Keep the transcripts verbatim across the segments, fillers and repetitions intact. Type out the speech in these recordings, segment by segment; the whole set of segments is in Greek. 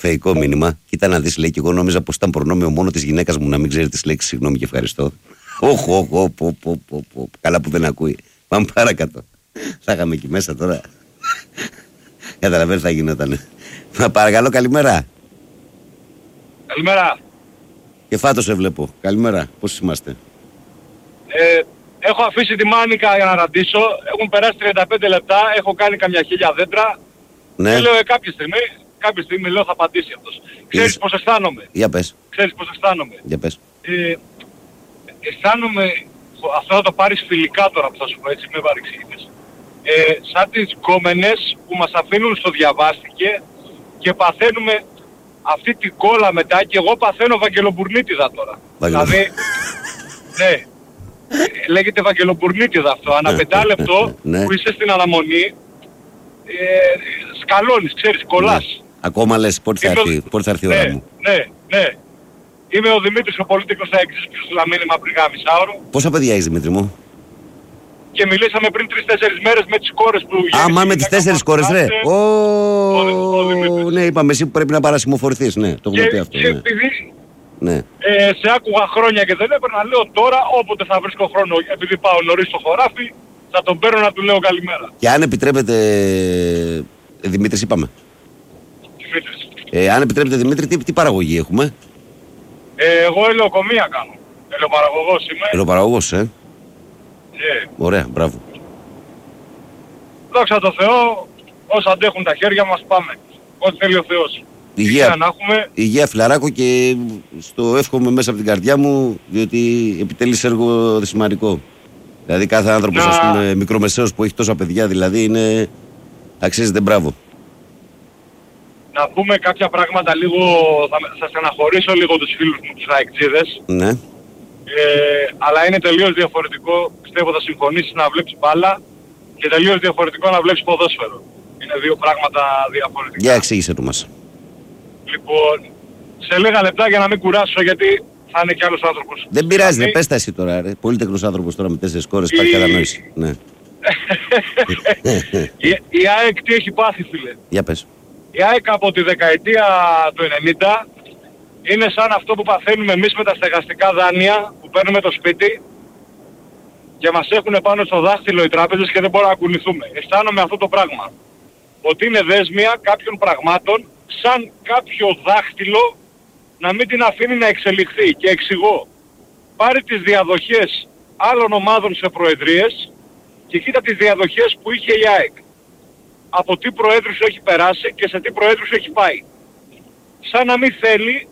θεϊκό μήνυμα. Κοίτα να δεις, λέει, και εγώ νόμιζα πως ήταν προνόμιο μόνο της γυναίκας μου να μην ξέρει τις λέξεις συγγνώμη και ευχαριστώ. Όχ, όχ, όχ, όχ, όχ, καλά που δεν ακούει. Πάμε παρακάτω. Θα είχαμε εκεί μέσα τώρα. Καταλαβαίνεις θα γινότανε. Παρακαλώ, καλημέρα. Καλημέρα. Και Φάτο σε βλέπω. Καλημέρα. Πώς είμαστε? Ε, έχω αφήσει τη Μάνικα για να ραντήσω. Έχουν περάσει τριάντα πέντε λεπτά. Έχω κάνει καμιά χίλια δέντρα. Ναι. Και λέω ε, κάποια στιγμή, κάποια στιγμή λέω θα απαντήσει αυτός. Ξέρεις Είσαι... πώς αισθάνομαι. Για πες. Ξέρεις πώς αισθάνομαι. Για πες. Ε, αισθάνομαι, αυτό θα το πάρεις φιλικά τώρα που θα σου πω έτσι, με παρεξήγητες. Ε, σαν τις γκόμενες που μας αφήνουν στο διαβάστηκε και παθαίνουμε αυτή την κόλλα μετά και εγώ παθαίνω βαγγελομπουρνίτιδα τώρα. Δηλαδή, ναι, λέγεται βαγγελομπουρνίτιδα αυτό. Ανά πεντάλεπτο που είσαι στην αναμονή, ε, σκαλώνεις, ξέρεις, κολλάς. Ακόμα λες πότε θα έρθει, πότε θα έρθει η ώρα μου. Ναι, ναι. Είμαι ο Δημήτρης, ο πολίτικος θα εξής που σου στείλα μήνυμα πριν κάνα μισάωρο. Πόσα παιδιά έχεις, Δημήτρη μου? Και μιλήσαμε πριν τρεις τέσσερις μέρες με τις κόρες που γέννησε. Α, μα με τις τέσσερις κόρες, ρε. Ω, ναι, είπαμε εσύ που πρέπει να παρασημοφορηθείς, ναι, το έχουμε πει αυτό. Και επειδή ναι. ε, σε άκουγα χρόνια και δεν έπαιρνα, λέω τώρα όποτε θα βρίσκω χρόνο, επειδή πάω νωρίς στο χωράφι, θα τον παίρνω να του λέω καλημέρα. Και αν επιτρέπετε, Δημήτρης είπαμε. Δημήτρης. Ε, αν επιτρέπετε, Δημήτρη, τι, τι παραγωγή έχουμε? Ε, εγώ ελαιοκομεία κάνω. Ελαιοπαραγωγός είμαι. Ελαιοπαραγωγός, ε. Yeah. Ωραία, μπράβο. Δόξα τω Θεώ, όσα αντέχουν τα χέρια μας πάμε. Ό,τι θέλει ο Θεός. Υγεία, να έχουμε... υγεία φιλαράκο και στο εύχομαι μέσα από την καρδιά μου, διότι επιτέλεις έργο σημαντικό. Δηλαδή κάθε άνθρωπος, να... ας πούμε, μικρομεσαίος που έχει τόσα παιδιά, δηλαδή είναι... αξίζεται μπράβο. Να πούμε κάποια πράγματα λίγο, θα, θα στεναχωρήσω λίγο τους φίλους μου, τους αεκτζίδες. Ναι. Ε, αλλά είναι τελείως διαφορετικό, πιστεύω θα συμφωνήσεις, να βλέπεις μπάλα και τελείως διαφορετικό να βλέπεις ποδόσφαιρο. Είναι δύο πράγματα διαφορετικά. Για εξήγησε του μας. Λοιπόν, σε λίγα λεπτά για να μην κουράσω γιατί θα είναι κι άλλος άνθρωπος. Δεν πειράζει, δεν πες τα εσύ τώρα, ρε. Πολύ τεχνός άνθρωπος τώρα με τέσσερις κόρες, υπάρχει κατανόηση. Ναι. η, η ΑΕΚ τι έχει πάθει, φίλε? Για πες. Η ΑΕΚ από τη δεκαετία του ενενήντα είναι σαν αυτό που παθαίνουμε εμείς με τα στεγαστικά δάνεια που παίρνουμε το σπίτι και μας έχουν πάνω στο δάχτυλο οι τράπεζες και δεν μπορούμε να κουνηθούμε. Αισθάνομαι αυτό το πράγμα. Ότι είναι δέσμια κάποιων πραγμάτων σαν κάποιο δάχτυλο να μην την αφήνει να εξελιχθεί. Και εξηγώ. Πάρε τις διαδοχές άλλων ομάδων σε προεδρίες και κοίτα τις διαδοχές που είχε η ΑΕΚ. Από τι προέδρους έχει περάσει και σε τι προέδρους έχει πάει. Σαν να μην θέλει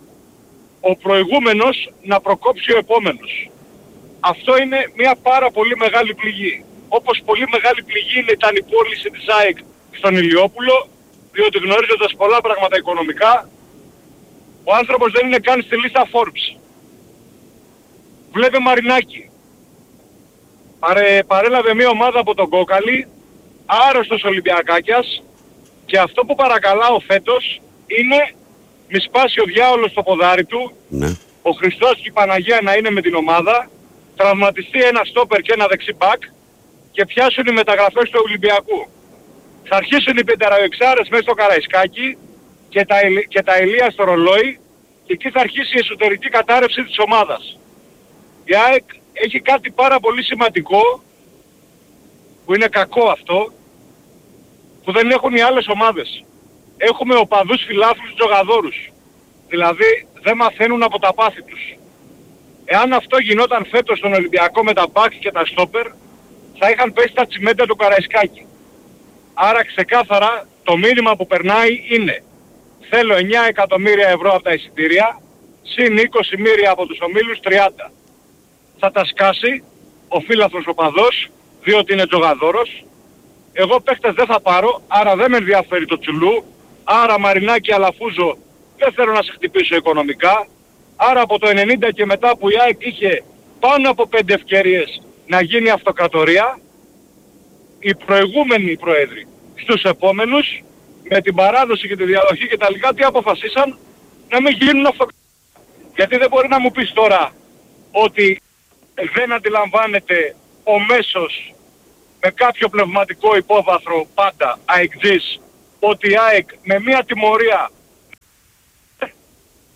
ο προηγούμενος να προκόψει ο επόμενος. Αυτό είναι μια πάρα πολύ μεγάλη πληγή. Όπως πολύ μεγάλη πληγή ήταν η πώληση της ΑΕΚ στον Ηλιόπουλο, διότι γνωρίζοντας πολλά πράγματα οικονομικά, ο άνθρωπος δεν είναι καν στη λίστα Forbes. Βλέπε Μαρινάκη. Παρε, παρέλαβε μια ομάδα από τον Κόκαλη, άρρωστος Ολυμπιακάκιας, και αυτό που παρακαλάω φέτος είναι μη σπάσει ο διάολος στο ποδάρι του, ναι. Ο Χριστός και η Παναγία να είναι με την ομάδα, τραυματιστεί ένα στόπερ και ένα δεξί μπακ και πιάσουν οι μεταγραφές του Ολυμπιακού. Θα αρχίσουν οι πενταροεξάρες μέσα στο Καραϊσκάκι και τα, και τα ηλία στο ρολόι και εκεί θα αρχίσει η εσωτερική κατάρρευση της ομάδας. Η ΑΕΚ έχει κάτι πάρα πολύ σημαντικό, που είναι κακό αυτό, που δεν έχουν οι άλλες ομάδες. Έχουμε οπαδούς φιλάθλους τζογαδόρους. Δηλαδή δεν μαθαίνουν από τα πάθη τους. Εάν αυτό γινόταν φέτος στον Ολυμπιακό με τα μπακ και τα στόπερ, θα είχαν πέσει τα τσιμέντα του Καραϊσκάκη. Άρα ξεκάθαρα το μήνυμα που περνάει είναι: θέλω εννιά εκατομμύρια ευρώ από τα εισιτήρια, συν είκοσι μοίρια από τους ομίλους, τριάντα. Θα τα σκάσει ο φίλαθλος οπαδός, διότι είναι τζογαδόρος. Εγώ παίχτες δεν θα πάρω, άρα δεν με ενδιαφέρει το τσουλού. Άρα Μαρινάκη, Αλαφούζο, δεν θέλω να σε χτυπήσω οικονομικά. Άρα από το ενενήντα και μετά που η ΑΕΚ είχε πάνω από πέντε ευκαιρίες να γίνει αυτοκρατορία, οι προηγούμενοι πρόεδροι στους επόμενους, με την παράδοση και τη διαδοχή και τα λοιπά, τι αποφασίσαν? Να μην γίνουν αυτοκρατορία. Γιατί δεν μπορεί να μου πεις τώρα ότι δεν αντιλαμβάνεται ο μέσος με κάποιο πνευματικό υπόβαθρο πάντα αεκτζής ότι η ΑΕΚ με μια τιμωρία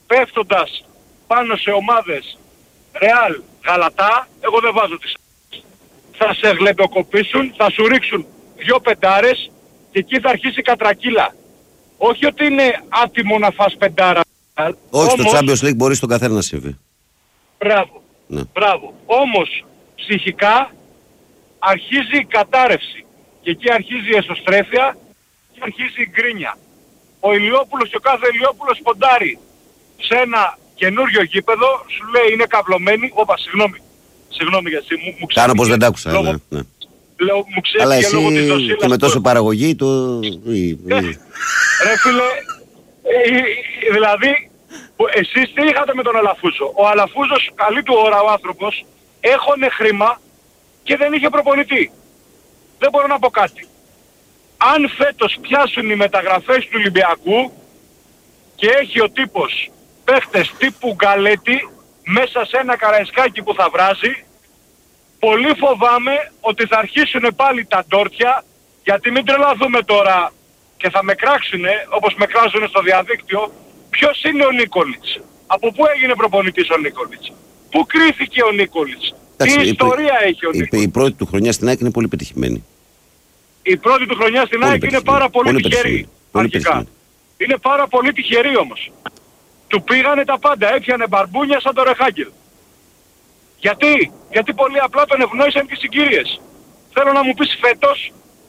πέφτοντας πάνω σε ομάδες Ρεάλ, Γαλατά, εγώ δεν βάζω τις. Θα σε γλεντοκοπήσουν, θα σου ρίξουν δυο πεντάρες και εκεί θα αρχίσει η κατρακύλα. Όχι ότι είναι άτιμο να φας πεντάρα. Όχι, όμως, στο Champions League μπορεί στον καθένα να συμβεί. Μπράβο, Ναι. μπράβο. Όμως ψυχικά αρχίζει η κατάρρευση και εκεί αρχίζει η εσωστρέφεια και αρχίζει η γκρίνια. Ο Ηλιόπουλος και ο κάθε Ηλιόπουλος ποντάρει σε ένα καινούριο γήπεδο, σου λέει είναι καυλωμένοι. Όπα, συγγνώμη. Συγγνώμη γιατί μου, μου Κάνω πως δεν τ' άκουσα. Λόγω, ναι, ναι. Λέω, μου Αλλά εσύ λόγω της δοσίλας και με τόσο που... παραγωγή το... Ρε φίλε, ε, ε, ε, δηλαδή, που εσείς τι είχατε με τον Αλαφούζο. Ο Αλαφούζος, καλή του ώρα ο άνθρωπος, έχωνε χρήμα και δεν είχε προπονητή. Δεν μπορώ να πω κάτι. Αν φέτος πιάσουν οι μεταγραφές του Ολυμπιακού και έχει ο τύπος παίχτες τύπου Γκαλέτη μέσα σε ένα Καραϊσκάκι που θα βράζει, πολύ φοβάμαι ότι θα αρχίσουν πάλι τα ντόρτια, γιατί μην τρελαθούμε τώρα και θα με κράξουνε όπως με κράζουνε στο διαδίκτυο. Ποιος είναι ο Νίκολιτς, από πού έγινε προπονητής ο Νίκολιτς, πού κρίθηκε ο Νίκολιτς, τι η, ιστορία η, έχει ο Νίκολιτς. Η, η πρώτη του χρονιά στην ΑΕΚ είναι πολύ πετυχημένη. Η πρώτη του χρονιά στην ΑΕΚ είναι πάρα πολύ, πολύ τυχερή. Πολύ αρχικά. Είναι πάρα πολύ τυχερή όμως. Του πήγανε τα πάντα, έπιανε μπαρμπούνια σαν το Ρεχάγκελ. Γιατί, γιατί πολύ απλά τον ευνόησαν και οι συγκύριες. Θέλω να μου πεις φέτος,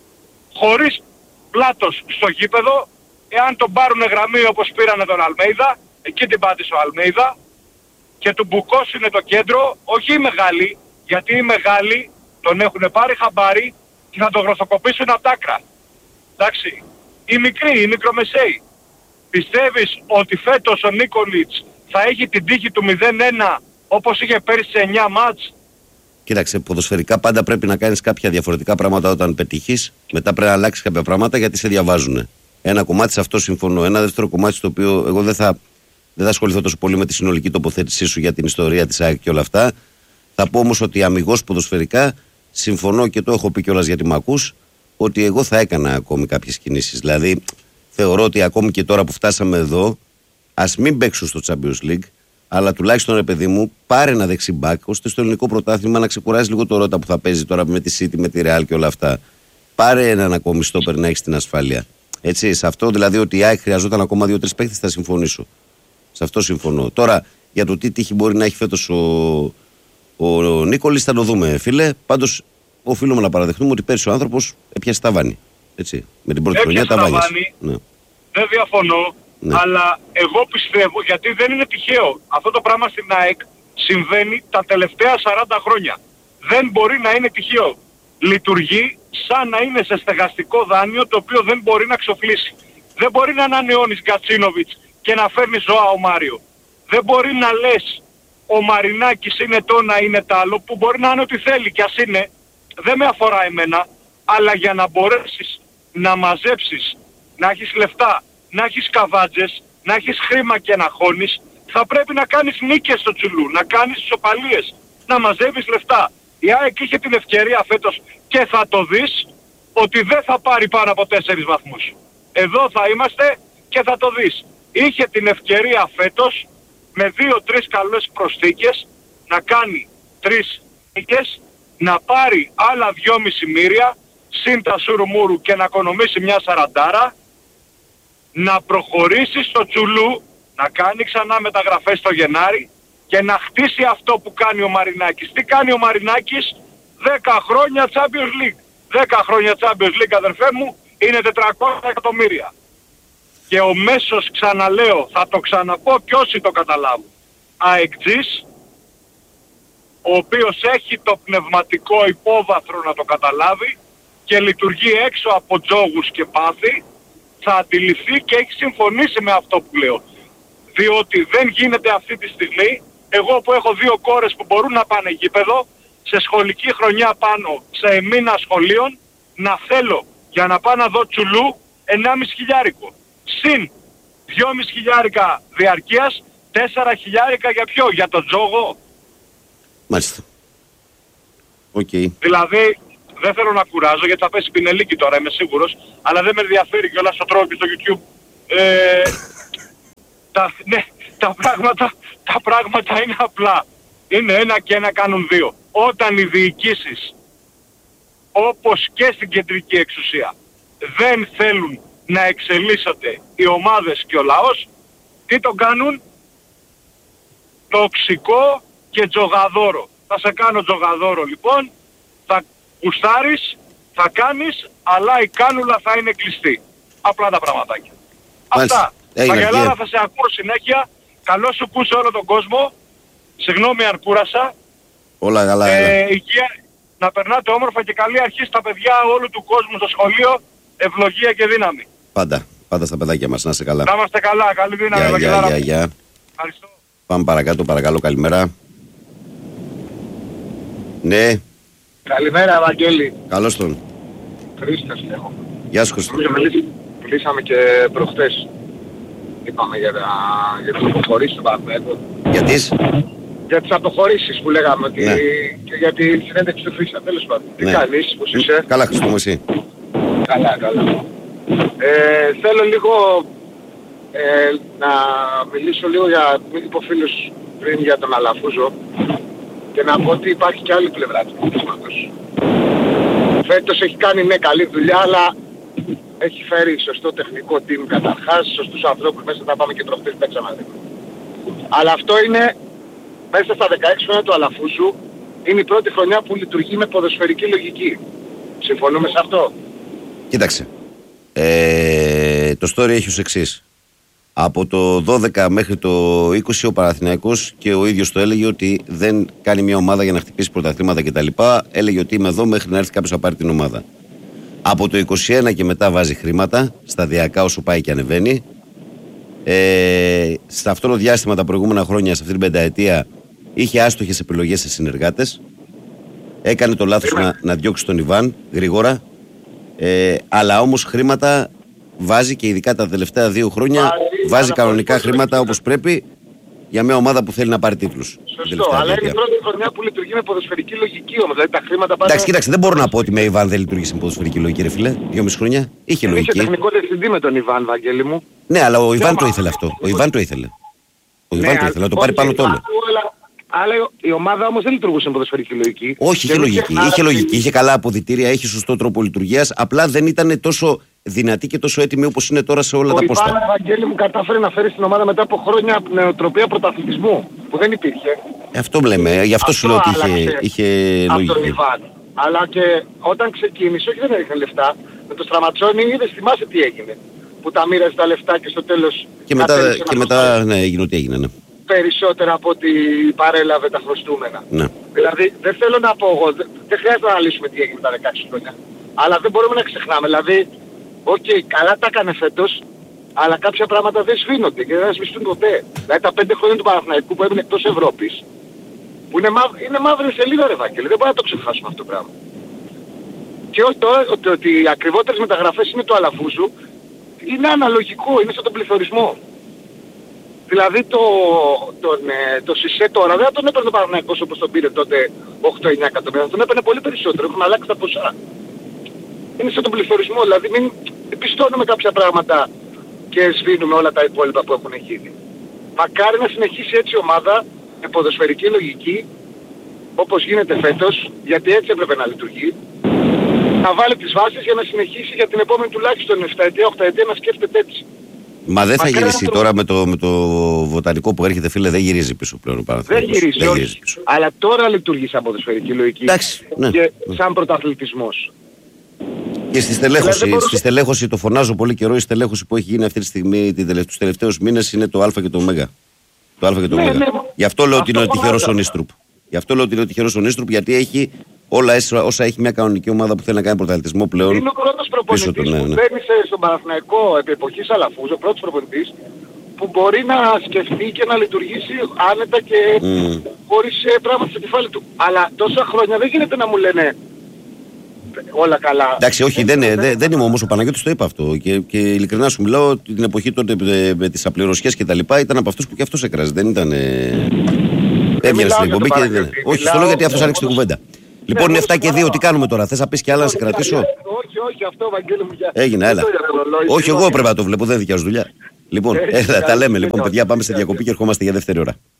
χωρίς πλάτος στο γήπεδο, εάν τον πάρουνε γραμμή όπως πήρανε τον Αλμέιδα, εκεί την πάτησε ο Αλμέιδα, και του μπουκώσουνε το κέντρο, όχι οι μεγάλοι, γιατί οι μεγάλοι τον έχουν πάρει χαμπάρι και θα τον γροθοκοπήσουν απ' τ' άκρα. Εντάξει, οι μικροί, οι μικρομεσαίοι. Πιστεύεις ότι φέτος ο Νίκολιτς θα έχει την τύχη του μηδέν ένα όπως είχε πέρυσι σε εννιά μάτς? Κοίταξε, ποδοσφαιρικά πάντα πρέπει να κάνεις κάποια διαφορετικά πράγματα όταν πετύχεις. Μετά πρέπει να αλλάξεις κάποια πράγματα γιατί σε διαβάζουν. Ένα κομμάτι σε αυτό συμφωνώ. Ένα δεύτερο κομμάτι στο οποίο εγώ δεν θα, δεν θα ασχοληθώ τόσο πολύ με τη συνολική τοποθέτησή σου για την ιστορία της ΑΕΚ και όλα αυτά. Θα πω όμως ότι αμιγώς ποδοσφαιρικά συμφωνώ και το έχω πει κιόλας γιατί με ακούς, ότι εγώ θα έκανα ακόμη κάποιες κινήσεις. Δηλαδή, θεωρώ ότι ακόμη και τώρα που φτάσαμε εδώ, ας μην παίξω στο Champions League, αλλά τουλάχιστον ρε παιδί μου, πάρε ένα δεξιμπάκ, ώστε στο ελληνικό πρωτάθλημα να ξεκουράζει λίγο το Ρότα που θα παίζει τώρα με τη City, με τη Real και όλα αυτά. Πάρε έναν ακόμη στόπερ να έχει την ασφάλεια. Έτσι, σε αυτό δηλαδή ότι η ΑΕΚ χρειαζόταν ακόμα δύο-τρεις παίχτες θα συμφωνήσω. Σε αυτό συμφωνώ. Τώρα, για το τι τύχη μπορεί να έχει φέτος ο, ο, ο Νίκολης θα το δούμε, φίλε. Πάντως, οφείλουμε να παραδεχτούμε ότι πέρσι ο άνθρωπος έπιασε τα βάνη. Έτσι, με την πρώτη χρονιά τα βάνη. Ναι. Δεν διαφωνώ, ναι. Αλλά εγώ πιστεύω, γιατί δεν είναι τυχαίο. Αυτό το πράγμα στην ΑΕΚ συμβαίνει τα τελευταία σαράντα χρόνια. Δεν μπορεί να είναι τυχαίο. Λειτουργεί σαν να είναι σε στεγαστικό δάνειο το οποίο δεν μπορεί να ξοφλήσει. Δεν μπορεί να ανανεώνεις Γκατσίνοβιτς και να φέρνεις Ζωάο Μάριο. Δεν μπορεί να λες ο Μαρινάκης είναι το να είναι τ' άλλο, που μπορεί να είναι ό,τι θέλει κι ας είναι. Δεν με αφορά εμένα, αλλά για να μπορέσεις να μαζέψεις, να έχεις λεφτά, να έχεις καβάτζες, να έχεις χρήμα και να χώνεις, θα πρέπει να κάνεις νίκες στο τσουλού, να κάνεις ισοπαλίες, να μαζεύεις λεφτά. Η ΑΕΚ είχε την ευκαιρία φέτος και θα το δεις ότι δεν θα πάρει πάνω από τέσσερις βαθμούς. Εδώ θα είμαστε και θα το δεις. Είχε την ευκαιρία φέτος με δύο-τρεις καλές προσθήκες να κάνει τρεις νίκες, να πάρει άλλα δυόμιση μοίρια συν τα σουρουμούρου και να οικονομήσει μια σαραντάρα, να προχωρήσει στο τσουλού, να κάνει ξανά μεταγραφές το Γενάρη και να χτίσει αυτό που κάνει ο Μαρινάκης. Τι κάνει ο Μαρινάκης? δέκα χρόνια Champions League. δέκα χρόνια Champions League, αδερφέ μου, είναι τετρακόσια εκατομμύρια. Και ο μέσος, ξαναλέω, θα το ξαναπώ και όσοι το καταλάβουν, αεκτζής, ο οποίος έχει το πνευματικό υπόβαθρο να το καταλάβει και λειτουργεί έξω από τζόγους και πάθη, θα αντιληφθεί και έχει συμφωνήσει με αυτό που λέω. Διότι δεν γίνεται αυτή τη στιγμή, εγώ που έχω δύο κόρες που μπορούν να πάνε γήπεδο, σε σχολική χρονιά πάνω σε μήνα σχολείων, να θέλω για να πάω να δω τσουλού ενάμιση χιλιάρικο. Συν δυόμιση χιλιάρικα διαρκείας, τέσσερα χιλιάρικα για ποιο? Για τον τζόγο. Μάλιστα. Οκ. Okay. Δηλαδή, δεν θέλω να κουράζω γιατί θα πέσει πινελίκι τώρα, είμαι σίγουρος, αλλά δεν με ενδιαφέρει κιόλας, το τρώω και στο YouTube. Ε, τα, ναι, τα πράγματα, τα πράγματα είναι απλά. Είναι ένα και ένα κάνουν δύο. Όταν οι διοικήσεις, όπως και στην κεντρική εξουσία, δεν θέλουν να εξελίσσονται οι ομάδες και ο λαός, τι το κάνουν? Τοξικό και τζογαδόρο. Θα σε κάνω τζογαδόρο λοιπόν, θα κουστάρεις, θα κάνεις, αλλά η κάνουλα θα είναι κλειστή. Απλά τα πραγματάκια. Αυτά. Βαγγελάρα, θα σε ακούω συνέχεια. Καλό σου που σε όλο τον κόσμο. Συγγνώμη αν κούρασα. Όλα καλά. Ε, υγεία, να περνάτε όμορφα και καλή αρχή στα παιδιά όλου του κόσμου στο σχολείο. Ευλογία και δύναμη. Πάντα. Πάντα στα παιδάκια μας. Να είστε καλά. Να είμαστε καλά. Καλή δύναμη. Γεια, Βαγγελάρα. γεια, γεια. Ευχαριστώ. Πάμε παρακάτω. Παρακαλώ. Καλημέρα. Ναι. Καλημέρα, Βαγγέλη. Καλώς τον. Χρήστος έχω. Γεια σου, Χρήστο. Μιλήσαμε και προχτές. Είπαμε για, τα, για τις αποχωρήσεις του Παναθηναϊκού. Για τις? Για τις αποχωρήσεις που λέγαμε ότι... Ναι. Και για τη συνέντευξη του Χρήστα. Τέλος πάντων. Τι Ναι. κάνεις, πώς είσαι? Καλά, Χρήστο μου, εσύ. Καλά, καλά. Ε, θέλω λίγο ε, να μιλήσω λίγο για... Μην είπε ο φίλος πριν για τον Αλαφούζο και να πω ότι υπάρχει και άλλη πλευρά του πρωταθλήματος. Φέτος έχει κάνει ναι καλή δουλειά, αλλά έχει φέρει σωστό τεχνικό team καταρχάς, σωστούς ανθρώπους μέσα, θα πάμε και προχτές παίξαμε λίγο. Αλλά αυτό είναι μέσα στα δεκαέξι χρόνια του Αλαφούζου, είναι η πρώτη χρονιά που λειτουργεί με ποδοσφαιρική λογική. Συμφωνούμε σε αυτό? Κοίταξε. Ε, το story έχει ως εξής. Από το δώδεκα μέχρι το είκοσι ο Παναθηναϊκός και ο ίδιος το έλεγε ότι δεν κάνει μια ομάδα για να χτυπήσει πρωταθλήματα κτλ. Έλεγε ότι είμαι εδώ μέχρι να έρθει κάποιος να πάρει την ομάδα. Από το είκοσι ένα και μετά βάζει χρήματα, σταδιακά όσο πάει και ανεβαίνει. Ε, σε αυτό το διάστημα τα προηγούμενα χρόνια, σε αυτή την πενταετία, είχε άστοχες επιλογές σε συνεργάτες. Έκανε το λάθος να, να διώξει τον Ιβάν γρήγορα. Ε, αλλά όμως χρήματα βάζει και ειδικά τα τελευταία δύο χρόνια βάζει, βάζει κανονικά χρήματα όπως πρέπει για μια ομάδα που θέλει να πάρει τίτλους. Σωστό, αλλά είναι η πρώτη χρονιά που λειτουργεί με ποδοσφαιρική λογική όμως. Δηλαδή τα χρήματα πάνε... Εντάξει, κοίταξε, δεν μπορώ να πω ότι με Ιβάν δεν λειτουργήσε με ποδοσφαιρική λογική, ρε φίλε. Δυόμιση χρόνια. Είχε λογική. Είχε τεχνικό διευθυντή με τον Ιβάν, Βαγγέλη μου. Ναι, αλλά ο Ιβάν το ήθελε αυτό. Ο Ιβάν το ήθελε. Ο Ιβάν το ήθελε, να το πάρει πάνω το όλο. Αλλά η ομάδα όμως δεν λειτουργούσε με ποδοσφαιρική λογική. Όχι, είχε λογική. Είχε λογική, είχε καλά αποδυτήρια, είχε σωστό τρόπο λειτουργίας. Απλά δεν ήταν τόσο δυνατή και τόσο έτοιμη όπως είναι τώρα σε όλα τα πόστα. Ο Ιβάν, Βαγγέλη μου, κατάφερε να φέρει στην ομάδα μετά από χρόνια νοοτροπία πρωταθλητισμού που δεν υπήρχε. Αυτό λέμε, γι' αυτό, αυτό σου λέω ότι είχε, είχε λογική. Από τον Ιβάν. Αλλά και όταν ξεκίνησε, όχι δεν έριχνε λεφτά, με το Στραματσόνι είδες, θυμάσαι τι έγινε. Που τα μοίραζε τα λεφτά και στο τέλος... Και μετά, και μετά ναι, έγινε ό,τι έγινε, ναι. Περισσότερα από ότι παρέλαβε τα χρωστούμενα. Ναι. Δηλαδή δεν θέλω να πω εγώ, δεν χρειάζεται να αναλύσουμε τι έγινε τα δεκαέξι χρόνια. Αλλά δεν μπορούμε να ξεχνάμε. Δηλαδή, οκ, okay, καλά τα έκανε φέτος, αλλά κάποια πράγματα δεν σβήνονται και δεν θα σβηστούν ποτέ. Δηλαδή τα πέντε χρόνια του Παναθηναϊκού που έμεινε εκτός Ευρώπης, που είναι, μαύ, είναι μαύρη σελίδα, ρε Βαγγέλη, δεν μπορούμε να το ξεχάσουμε αυτό το πράγμα. Και όχι το, ότι, ότι οι ακριβότερες μεταγραφές είναι του Αλαφούζου, είναι αναλογικό, είναι σαν τον πληθωρισμό. Δηλαδή το, τον, ε, το Σισέ τώρα δεν τον έπαιρνε ο Παναθηναϊκός όπως τον πήρε τότε οκτώ εννιά εκατομμύρια, τον έπαιρνε πολύ περισσότερο, έχουν αλλάξει τα ποσά. Είναι σαν τον πληθωρισμό, δηλαδή μην πιστώνουμε κάποια πράγματα και σβήνουμε όλα τα υπόλοιπα που έχουν γίνει. Μακάρι να συνεχίσει έτσι η ομάδα με ποδοσφαιρική λογική, όπως γίνεται φέτος, γιατί έτσι έπρεπε να λειτουργεί, να βάλει τις βάσεις για να συνεχίσει για την επόμενη τουλάχιστον επτά ετία, οκτώ ετία να σκέφτεται έτσι. Μα δεν θα γυρίσει τώρα με το, με το βοτανικό που έρχεται, φίλε, δεν γυρίζει πίσω πλέον ο Παναθηναϊκός. Δεν γυρίζει, δεν όχι. γυρίζει πίσω. Αλλά τώρα λειτουργεί σαν ποδοσφαιρική λογική. Εντάξει, ναι, και ναι. σαν πρωταθλητισμός. Και στη στελέχωση, Δηλαδή, στη στελέχωση, το φωνάζω πολύ καιρό, η στελέχωση που έχει γίνει αυτή τη στιγμή τους τελευταίους μήνες είναι το Α και το Ω. Το Α και το Ω. Ναι, ναι. Γι' αυτό λέω ότι είναι ο Αυτό τυχερός ο φωνάζω. Νίστρουπ. Γι' αυτό λέω ότι είναι ο τυχερός ο Νίστρουπ, γιατί έχει όλα όσα έχει μια κανονική ομάδα που θέλει να κάνει πρωταθλητισμό πλέον. Είναι ο πρώτος προπονητής του, ναι, που ναι. μπαίνει στον Παναθηναϊκό επί εποχής Αλαφούζο, ο πρώτος προπονητής που μπορεί να σκεφτεί και να λειτουργήσει άνετα και Mm. χωρίς ε, πράγματα στο κεφάλι του. Αλλά τόσα χρόνια δεν γίνεται να μου λένε όλα καλά. Εντάξει, όχι, δεν, δεν, δεν, δεν είμαι όμως, ο Παναγιώτης το είπε αυτό. Και, και ειλικρινά σου μιλάω ότι την εποχή τότε με, με τις απληρωσιές και τα λοιπά ήταν από αυτούς που και αυτός έκραζε. Δεν ήταν. Ε... Έβγαινε στην εκπομπή και δεν. Όχι, στο λέω γιατί αυτός άνοιξε την κουβέντα. Λοιπόν, είναι επτά και δύο, τι κάνουμε τώρα, θες να πεις κι άλλα να σε κρατήσω? Όχι, όχι, αυτό Βαγγέλη μου για... Έγινε, έλα. Όχι, εγώ πρέπει να το βλέπω, δεν δικιά σου δουλειά. Λοιπόν, Έτσι, έλα, τα καλή- λέμε. Λοιπόν, καλή- παιδιά, πάμε σε καλή- διακοπή και ερχόμαστε για δεύτερη ώρα.